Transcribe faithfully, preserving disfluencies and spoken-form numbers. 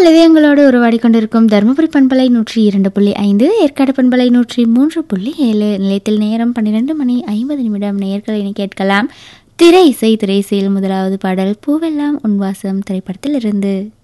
உங்கள் இதயங்களோடு உருவாடி கொண்டிருக்கும் தருமபுரி பண்பலை நூற்றி இரண்டு புள்ளி ஐந்து, ஏற்காடு பண்பலை நூற்றி மூன்று புள்ளி ஏழு. நிலையத்தில் நேரம் பன்னிரெண்டு மணி ஐம்பது நிமிடம். நேயர்களை கேட்கலாம் திரை இசை. திரை இசையில் முதலாவது பாடல் பூவெல்லாம் உன்வாசம் திரைப்படத்தில் இருந்து.